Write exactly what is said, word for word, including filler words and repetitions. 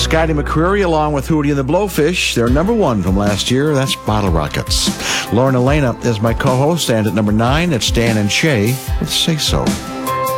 Scotty McCreery along with Hootie and the Blowfish. They're number one from last year. That's Bottle Rockets. Lauren Elena is my co-host. And at number nine, it's Dan and Shay with Say So.